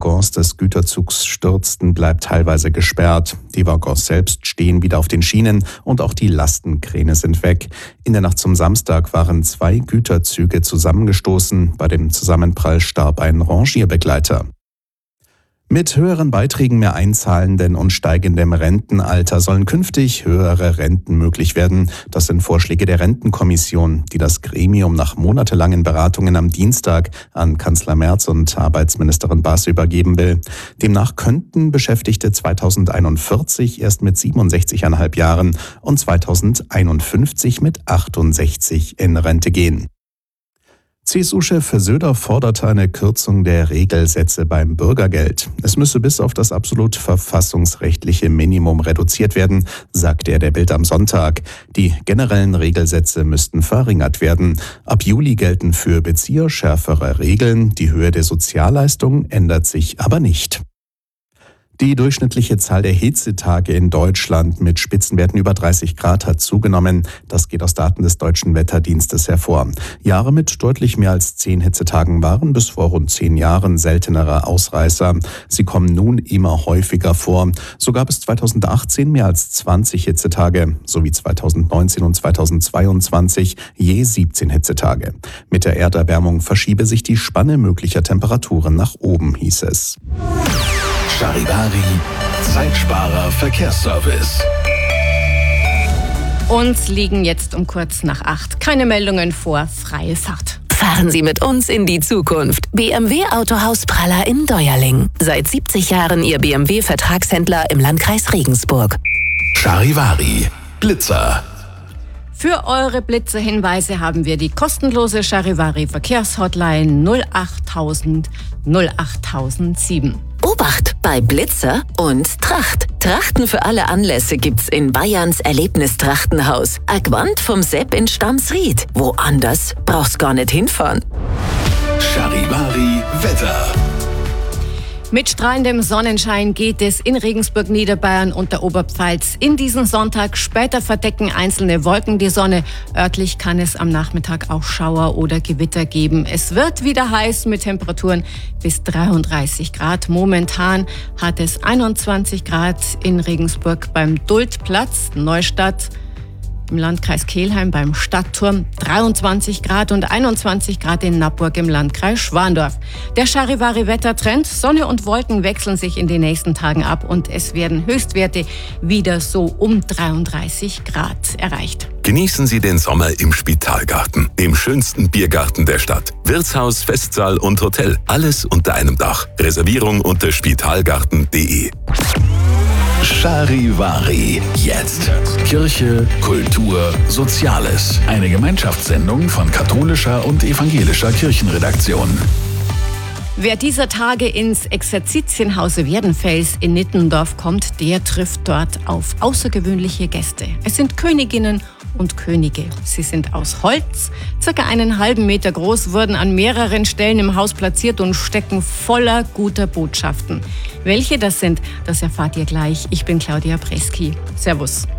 Waggons des Güterzugs stürzten, bleibt teilweise gesperrt. Die Waggons selbst stehen wieder auf den Schienen und auch die Lastenkräne sind weg. In der Nacht zum Samstag waren 2 Güterzüge zusammengestoßen. Bei dem Zusammenprall starb ein Rangierbegleiter. Mit höheren Beiträgen, mehr Einzahlenden und steigendem Rentenalter sollen künftig höhere Renten möglich werden. Das sind Vorschläge der Rentenkommission, die das Gremium nach monatelangen Beratungen am Dienstag an Kanzler Merz und Arbeitsministerin Baas übergeben will. Demnach könnten Beschäftigte 2041 erst mit 67,5 Jahren und 2051 mit 68 in Rente gehen. CSU-Chef Söder forderte eine Kürzung der Regelsätze beim Bürgergeld. Es müsse bis auf das absolut verfassungsrechtliche Minimum reduziert werden, sagte er der Bild am Sonntag. Die generellen Regelsätze müssten verringert werden. Ab Juli gelten für Bezieher schärfere Regeln. Die Höhe der Sozialleistungen ändert sich aber nicht. Die durchschnittliche Zahl der Hitzetage in Deutschland mit Spitzenwerten über 30 Grad hat zugenommen. Das geht aus Daten des Deutschen Wetterdienstes hervor. Jahre mit deutlich mehr als 10 Hitzetagen waren bis vor rund 10 Jahren seltenere Ausreißer. Sie kommen nun immer häufiger vor. So gab es 2018 mehr als 20 Hitzetage, sowie 2019 und 2022 je 17 Hitzetage. Mit der Erderwärmung verschiebe sich die Spanne möglicher Temperaturen nach oben, hieß es. Charivari, Zeitsparer Verkehrsservice. Uns liegen jetzt um kurz nach 8 keine Meldungen vor. Freie Fahrt. Fahren Sie mit uns in die Zukunft. BMW Autohaus Praller in Deuerling. Seit 70 Jahren Ihr BMW-Vertragshändler im Landkreis Regensburg. Charivari, Blitzer. Für eure Blitzerhinweise haben wir die kostenlose Charivari Verkehrshotline 08000 08007. Obacht bei Blitzer und Tracht. Trachten für alle Anlässe gibt's in Bayerns Erlebnistrachtenhaus. Agwand vom Sepp in Stamsried. Woanders brauchst gar nicht hinfahren. Charivari Wetter. Mit strahlendem Sonnenschein geht es in Regensburg, Niederbayern und der Oberpfalz in diesen Sonntag. Später verdecken einzelne Wolken die Sonne. Örtlich kann es am Nachmittag auch Schauer oder Gewitter geben. Es wird wieder heiß mit Temperaturen bis 33 Grad. Momentan hat es 21 Grad in Regensburg beim Duldplatz, Neustadt. Im Landkreis Kelheim beim Stadtturm 23 Grad und 21 Grad in Nappburg im Landkreis Schwandorf. Der Charivari-Wettertrend, Sonne und Wolken wechseln sich in den nächsten Tagen ab und es werden Höchstwerte wieder so um 33 Grad erreicht. Genießen Sie den Sommer im Spitalgarten, dem schönsten Biergarten der Stadt. Wirtshaus, Festsaal und Hotel, alles unter einem Dach. Reservierung unter spitalgarten.de. Charivari. Jetzt. Kirche, Kultur, Soziales. Eine Gemeinschaftssendung von katholischer und evangelischer Kirchenredaktion. Wer dieser Tage ins Exerzitienhaus Werdenfels in Nittendorf kommt, der trifft dort auf außergewöhnliche Gäste. Es sind Königinnen und Könige. Sie sind aus Holz, circa 1,5 Meter groß, wurden an mehreren Stellen im Haus platziert und stecken voller guter Botschaften. Welche das sind, das erfahrt ihr gleich. Ich bin Claudia Breski. Servus.